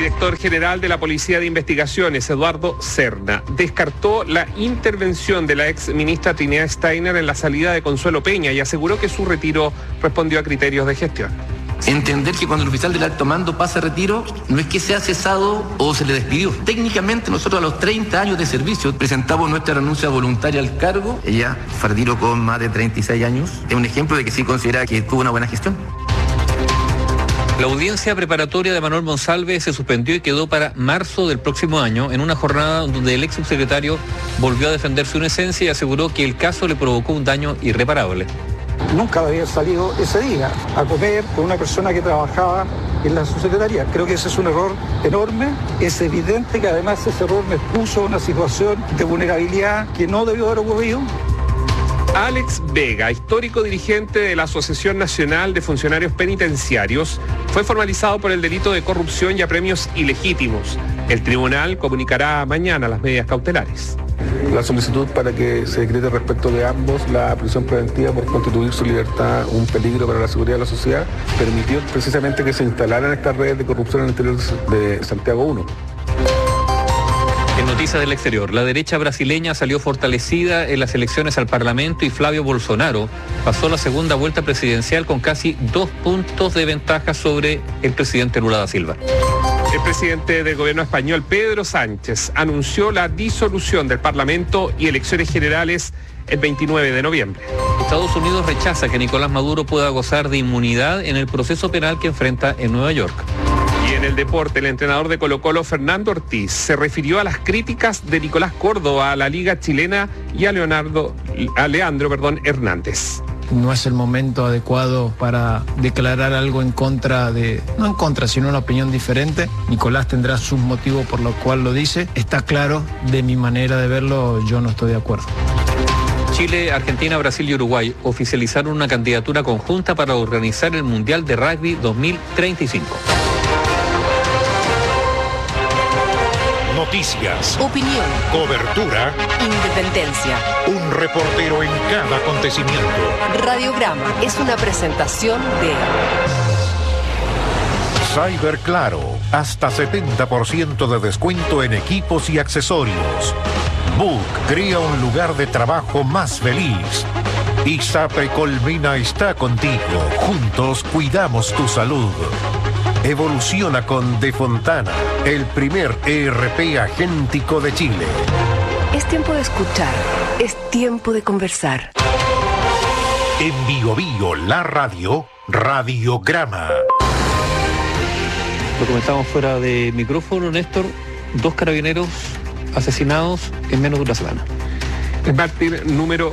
director general de la Policía de Investigaciones, Eduardo Serna, descartó la intervención de la ex ministra Trinidad Steiner en la salida de Consuelo Peña y aseguró que su retiro respondió a criterios de gestión. Entender que cuando el oficial del alto mando pasa a retiro, no es que sea cesado o se le despidió. Técnicamente nosotros a los 30 años de servicio presentamos nuestra renuncia voluntaria al cargo. Ella fue a retiro con más de 36 años. Es un ejemplo de que sí considera que tuvo una buena gestión. La audiencia preparatoria de Manuel Monsalve se suspendió y quedó para marzo del próximo año, en una jornada donde el ex subsecretario volvió a defender su inocencia y aseguró que el caso le provocó un daño irreparable. Nunca había salido ese día a comer con una persona que trabajaba en la subsecretaría. Creo que ese es un error enorme. Es evidente que además ese error me puso en una situación de vulnerabilidad que no debió haber ocurrido. Alex Vega, histórico dirigente de la Asociación Nacional de Funcionarios Penitenciarios, fue formalizado por el delito de corrupción y apremios ilegítimos. El tribunal comunicará mañana las medidas cautelares. La solicitud para que se decrete respecto de ambos la prisión preventiva por constituir su libertad un peligro para la seguridad de la sociedad permitió precisamente que se instalaran estas redes de corrupción en el interior de Santiago 1. En noticias del exterior, la derecha brasileña salió fortalecida en las elecciones al Parlamento y Flavio Bolsonaro pasó la segunda vuelta presidencial con casi 2 puntos de ventaja sobre el presidente Lula da Silva. El presidente del gobierno español, Pedro Sánchez, anunció la disolución del Parlamento y elecciones generales el 29 de noviembre. Estados Unidos rechaza que Nicolás Maduro pueda gozar de inmunidad en el proceso penal que enfrenta en Nueva York. Y en el deporte, el entrenador de Colo-Colo, Fernando Ortiz, se refirió a las críticas de Nicolás Córdoba a la Liga Chilena y a Leandro Hernández. No es el momento adecuado para declarar algo en contra de, no en contra, sino una opinión diferente. Nicolás tendrá sus motivos por los cuales lo dice. Está claro, de mi manera de verlo, yo no estoy de acuerdo. Chile, Argentina, Brasil y Uruguay oficializaron una candidatura conjunta para organizar el Mundial de Rugby 2035. Noticias, opinión, cobertura, independencia. Un reportero en cada acontecimiento. Radiograma es una presentación de Cyberclaro, hasta 70% de descuento en equipos y accesorios. Book crea un lugar de trabajo más feliz. ISAPRE Colmena está contigo. Juntos cuidamos tu salud. Evoluciona con De Fontana, el primer ERP agéntico de Chile. Es tiempo de escuchar, es tiempo de conversar. En Bio Bio, la radio, Radiograma. Lo comentábamos fuera de micrófono, Néstor, 2 carabineros asesinados en menos de una semana. El mártir número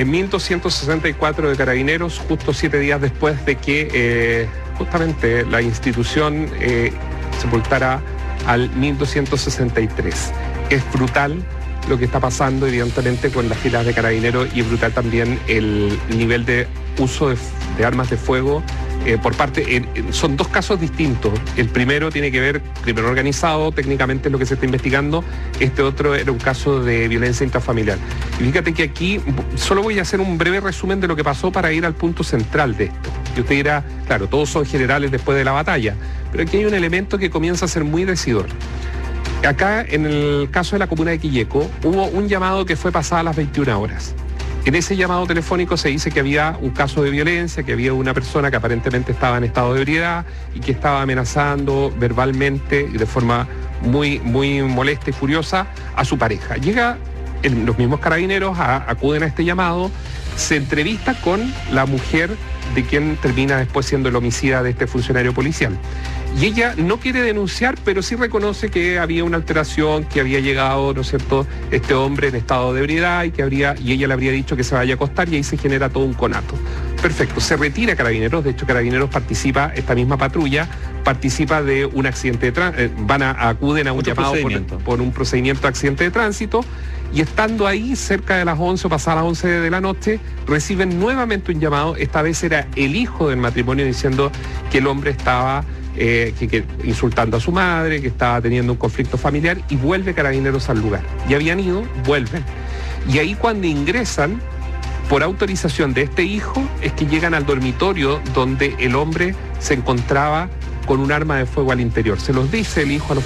1264 de carabineros, justo 7 días después de que justamente la institución sepultara al 1263. Es brutal lo que está pasando, evidentemente, con las filas de carabineros, y es brutal también el nivel de uso de armas de fuego por parte... son 2 casos distintos. El primero tiene que ver crimen organizado, técnicamente es lo que se está investigando. Este otro era un caso de violencia intrafamiliar. Y fíjate que aquí solo voy a hacer un breve resumen de lo que pasó para ir al punto central de esto. Y usted dirá, claro, todos son generales después de la batalla, pero aquí hay un elemento que comienza a ser muy decidor. Acá, en el caso de la comuna de Quilleco, hubo un llamado que fue pasado a las 21 horas. En ese llamado telefónico se dice que había un caso de violencia, que había una persona que aparentemente estaba en estado de ebriedad y que estaba amenazando verbalmente y de forma muy, muy molesta y furiosa a su pareja. Los mismos carabineros acuden a este llamado, se entrevista con la mujer de quien termina después siendo el homicida de este funcionario policial. Y ella no quiere denunciar, pero sí reconoce que había una alteración, que había llegado, ¿no es cierto?, este hombre en estado de ebriedad y ella le habría dicho que se vaya a acostar, y ahí se genera todo un conato. Perfecto, se retira Carabineros. De hecho, Carabineros participa, esta misma patrulla, participa de un accidente de tránsito, acuden a un llamado por un procedimiento de accidente de tránsito, y estando ahí cerca de las 11 o pasadas las 11 de la noche, reciben nuevamente un llamado. Esta vez era el hijo del matrimonio diciendo que el hombre estaba insultando a su madre, que estaba teniendo un conflicto familiar, y vuelve Carabineros al lugar. Ya habían ido, vuelven. Y ahí, cuando ingresan, por autorización de este hijo, es que llegan al dormitorio donde el hombre se encontraba con un arma de fuego al interior. Se los dice el hijo a los